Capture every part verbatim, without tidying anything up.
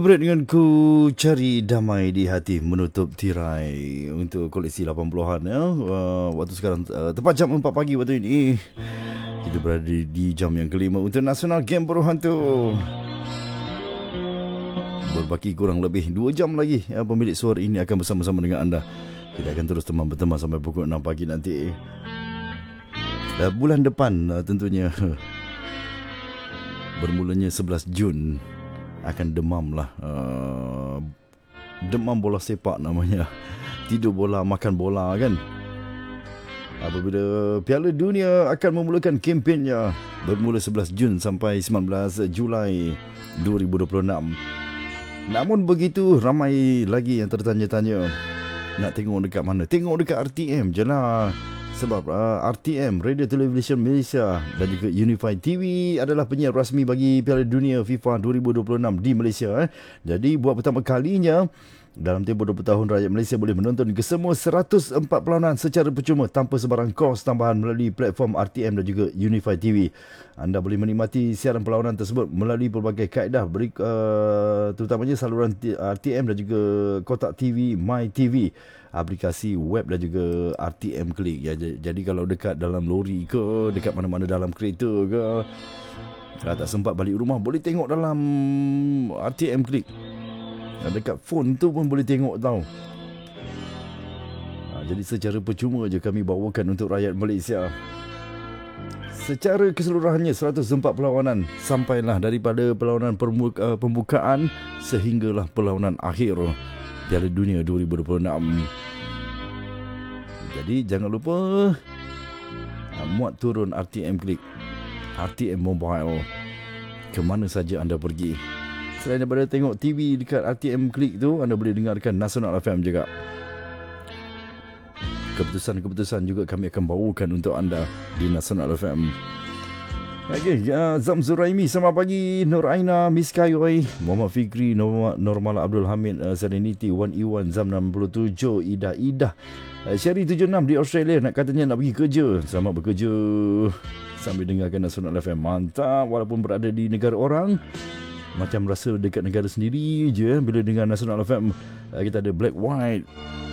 Berat dengan ku cari damai di hati menutup tirai untuk koleksi lapan puluhan ya. Uh, waktu sekarang uh, tepat jam empat pagi waktu ini. Kita berada di, di jam yang kelima untuk Nasional Game Beruhan tu. Berbaki kurang lebih dua jam lagi ya, pemilik suara ini akan bersama-sama dengan anda. Kita akan terus teman-teman sampai pukul enam pagi nanti. Uh, bulan depan uh, tentunya bermulanya sebelas Jun akan demam lah, uh, demam bola sepak namanya, tidur bola makan bola kan. Apabila Piala Dunia akan memulakan kempennya bermula sebelas Jun sampai sembilan belas Julai dua ribu dua puluh enam. Namun begitu ramai lagi yang tertanya-tanya, nak tengok dekat mana? Tengok dekat R T M je lah. Sebab uh, R T M, Radio Television Malaysia dan juga Unified T V adalah penyiar rasmi bagi Piala Dunia FIFA dua ribu dua puluh enam di Malaysia. Eh. Jadi buat pertama kalinya dalam tempoh dua puluh tahun, rakyat Malaysia boleh menonton kesemua seratus empat perlawanan secara percuma tanpa sebarang kos tambahan melalui platform R T M dan juga Unified T V. Anda boleh menikmati siaran perlawanan tersebut melalui pelbagai kaedah, beri, uh, terutamanya saluran R T M dan juga kotak T V My T V, aplikasi web dan juga R T M Click. Ya, jadi kalau dekat dalam lori ke, dekat mana-mana dalam kereta ke, kalau tak sempat balik rumah, boleh tengok dalam R T M Click. Dekat phone tu pun boleh tengok tau. Ha, jadi secara percuma je kami bawakan untuk rakyat Malaysia. Secara keseluruhannya seratus empat perlawanan, sampailah daripada perlawanan permuka, pembukaan sehinggalah perlawanan akhir Piala Dunia dua ribu dua puluh enam. Jadi jangan lupa ha, muat turun R T M Click, R T M Mobile, ke mana saja anda pergi. Selain daripada tengok T V dekat R T M Click tu, anda boleh dengarkan Nasional F M juga. Keputusan-keputusan juga kami akan bawakan untuk anda di Nasional F M. Okey, uh, Zam Zuraimi, selamat pagi. Nur Aina, Miss Kayoy, Muhammad Fikri, Nur, Normal Abdul Hamid, uh, Serenity, Wan Iwan, Zam enam puluh tujuh, Ida Ida, uh, Sherry tujuh puluh enam di Australia, nak katanya nak pergi kerja. Selamat bekerja sambil dengarkan Nasional F M. Mantap, walaupun berada di negara orang, macam rasa dekat negara sendiri je bila dengar Nasional F M. Uh, kita ada Black White.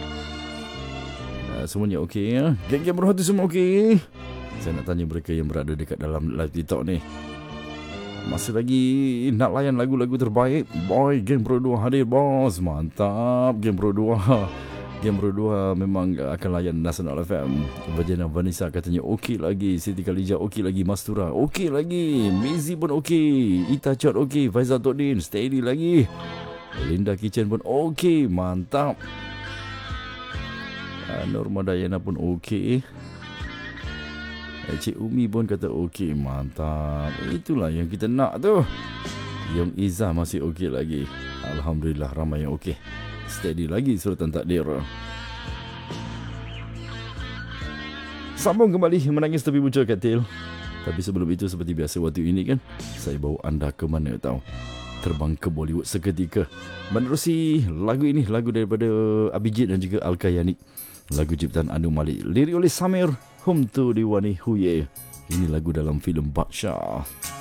Uh, semuanya okey ya. Geng-geng berhati semua okey. Saya nak tanya mereka yang berada dekat dalam live TikTok ni, masih lagi nak layan lagu-lagu terbaik? Boy, Game Pro dua hadir bos. Mantap, Game Pro dua. Game Pro dua memang akan layan Nasional F M. Vajana Vanessa katanya okey lagi. Siti Khalijah okey lagi. Mastura okey lagi. Mizi pun okey. Ita Chot okey. Faizal Todin steady lagi. Linda Kitchen pun okey. Mantap. Norma Dayana pun okey. Cik Umi pun kata okey. Mantap. Itulah yang kita nak tu. Yang Izzah masih okey lagi. Alhamdulillah, ramai yang okey. Steady lagi suratan takdir. Sambung kembali menangis tepi bucur katil. Tapi sebelum itu, seperti biasa waktu ini kan, saya bawa anda ke mana tahu? Terbang ke Bollywood seketika. Menerusi lagu ini, lagu daripada Abhijit dan juga Al-Kayani. Lagu ciptaan Anu Malik, lirik oleh Samir, Hum Tu Diwani Huye. Ini lagu dalam filem Badshah.